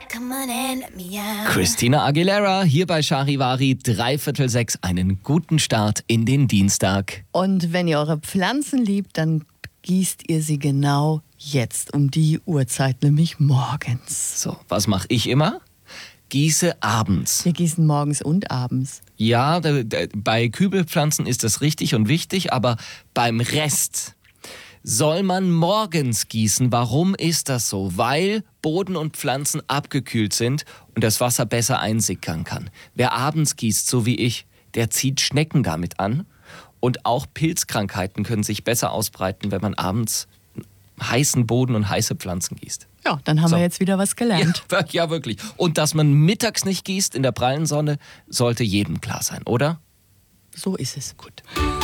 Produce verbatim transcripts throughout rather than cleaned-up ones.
come on and let me out. Christina Aguilera hier bei Charivari, dreiviertel sechs. Einen guten Start in den Dienstag. Und wenn ihr eure Pflanzen liebt, dann gießt ihr sie genau jetzt um die Uhrzeit, nämlich morgens. So, was mache ich immer? Gieße abends. Wir gießen morgens und abends. Ja, d- d- bei Kübelpflanzen ist das richtig und wichtig, aber beim Rest soll man morgens gießen. Warum ist das so? Weil Boden und Pflanzen abgekühlt sind und das Wasser besser einsickern kann. Wer abends gießt, so wie ich, der zieht Schnecken damit an. Und auch Pilzkrankheiten können sich besser ausbreiten, wenn man abends heißen Boden und heiße Pflanzen gießt. Ja, dann haben So. wir jetzt wieder was gelernt. Ja, ja, wirklich. Und dass man mittags nicht gießt in der prallen Sonne, sollte jedem klar sein, oder? So ist es. Gut.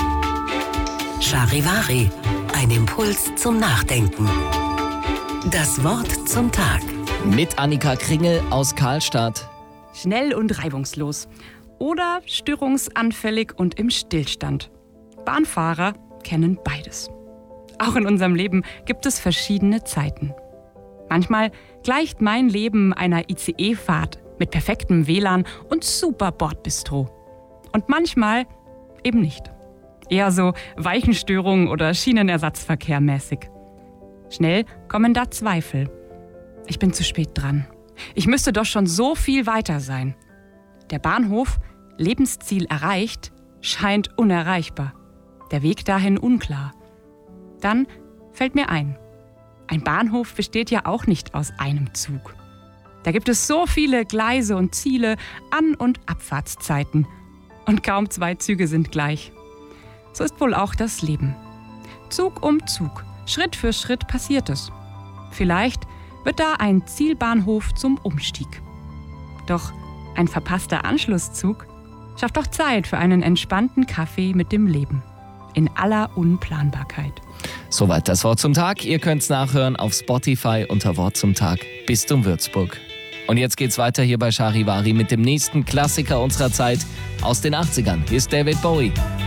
Charivari, ein Impuls zum Nachdenken. Das Wort zum Tag. Mit Annika Kringel aus Karlstadt. Schnell und reibungslos. Oder störungsanfällig und im Stillstand. Bahnfahrer kennen beides. Auch in unserem Leben gibt es verschiedene Zeiten. Manchmal gleicht mein Leben einer I C E-Fahrt mit perfektem W L A N und super Bordbistro. Und manchmal eben nicht. Eher so Weichenstörungen oder Schienenersatzverkehr mäßig. Schnell kommen da Zweifel. Ich bin zu spät dran. Ich müsste doch schon so viel weiter sein. Der Bahnhof, Lebensziel erreicht, scheint unerreichbar. Der Weg dahin unklar. Dann fällt mir ein, ein Bahnhof besteht ja auch nicht aus einem Zug. Da gibt es so viele Gleise und Ziele, An- und Abfahrtszeiten. Und kaum zwei Züge sind gleich. So ist wohl auch das Leben. Zug um Zug, Schritt für Schritt passiert es. Vielleicht wird da ein Zielbahnhof zum Umstieg. Doch ein verpasster Anschlusszug schafft doch Zeit für einen entspannten Kaffee mit dem Leben. In aller Unplanbarkeit. Soweit das Wort zum Tag. Ihr könnt's nachhören auf Spotify unter Wort zum Tag. Bistum Würzburg. Und jetzt geht's weiter hier bei Charivari mit dem nächsten Klassiker unserer Zeit aus den achtzigern. Hier ist David Bowie.